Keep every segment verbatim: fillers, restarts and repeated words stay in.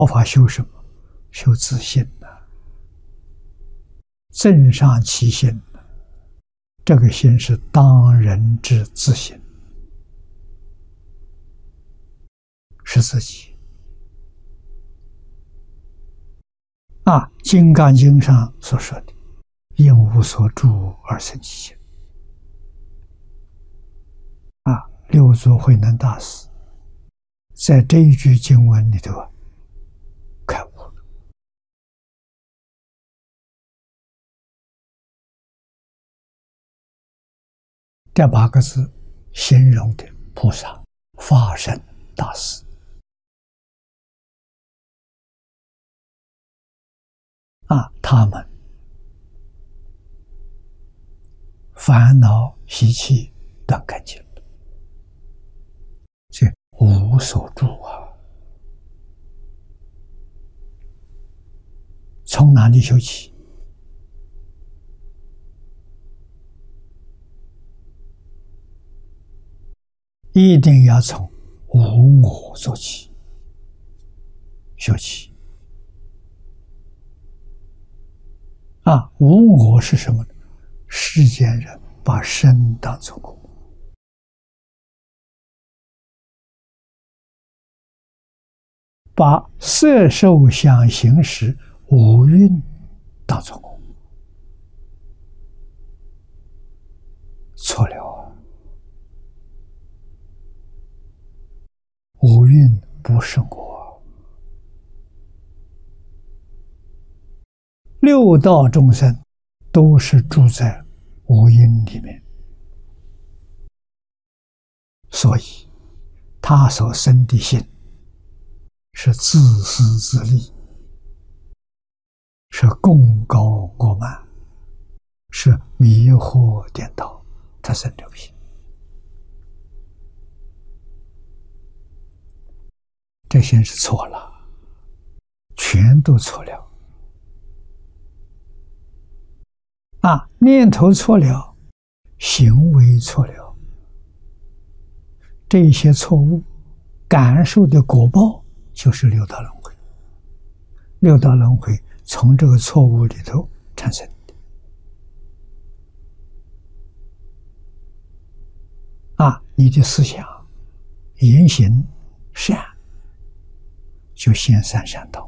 佛法修什么？修自信呐、啊，正上其心。这个心是当人之自心，是自己。啊，《金刚经》上所说的“应无所住而生其心”。啊，六祖慧能大师在这一句经文里头开悟了。这八个字形容的菩萨法身大士啊，他们烦恼习气断干净了，这无所住啊。从哪里修起？一定要从无我做起，修起。啊，无我是什么呢？世间人把身当作我，把色受想行识五蕴当作我，错了啊！五蕴不是我，六道众生都是住在五蕴里面，所以他所生的心是自私自利，是贡高我慢，是迷惑颠倒，他生这个心。这心是错了，全都错了。啊，念头错了，行为错了，这些错误感受的果报就是六道轮回。六道轮回从这个错误里头产生的。啊，你的思想、言行善，就现三善道；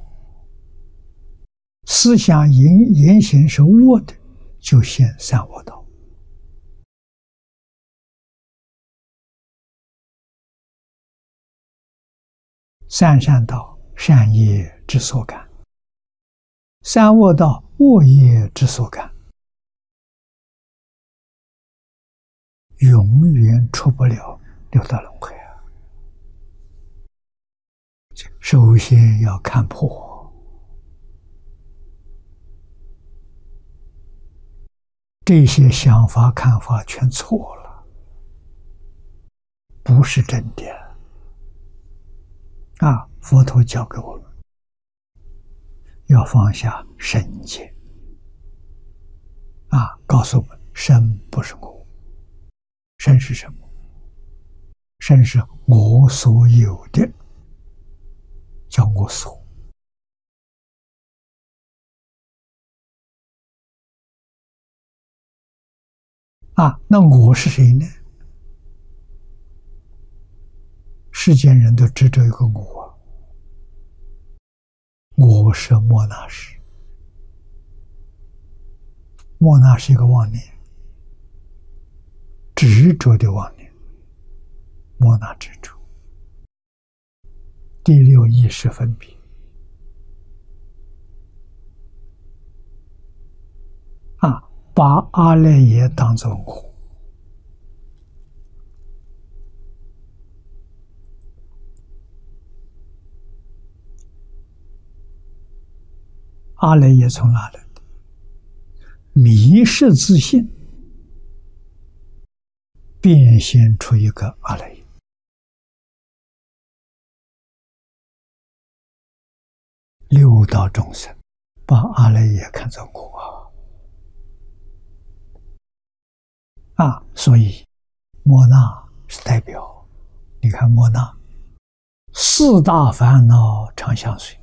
思想言言行是恶的，就现三恶道。三善道，善业之所感；三恶道，恶业之所感。永远出不了六道轮回啊！首先要看破，这些想法看法全错了，不是真的啊！佛陀教给我们要放下身见啊，告诉我们身不是我，身是什么？身是我所有的，叫我所。啊，那我是谁呢？世间人都执着一个我，我是莫那识，莫那是一个妄念，执着的妄念，莫那执着。第六意识分别，啊，把阿赖耶当作我，阿赖耶从哪来的？迷失自信，变现出一个阿赖耶。六道众生把阿赖耶看作我啊，所以莫那是代表。你看莫那，四大烦恼常相随，